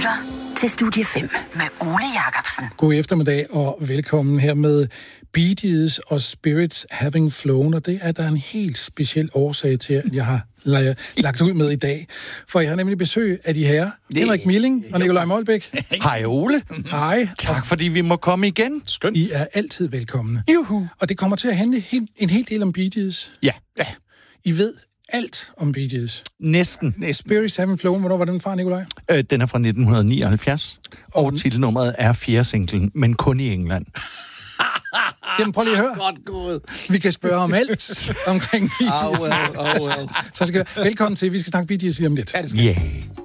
lytter til Studie 5 med Ole Jacobsen. God eftermiddag og velkommen her med Bee Gees og Spirits Having Flown, og det er der en helt speciel årsag til, at jeg har lagt ud med i dag. For jeg har nemlig besøg af de herrer, Henrik Milling og Nikolaj Molbæk. Hej Ole. Hej. Tak fordi vi må komme igen. Skønt. I er altid velkomne. Juhu. Og det kommer til at handle en hel del om Bee Gees. Ja. I ved alt om Bee Gees. Næsten. Spirits Having Flown, hvornår var den fra, Nikolaj? Den er fra 1979, og titelnummeret er 4. singlen, men kun i England. Jamen, prøv lige at høre. Godt gået. Vi kan spørge om alt omkring Bee Gees. Well. Så velkommen til, vi skal snakke Bee Gees lige om lidt. Yeah.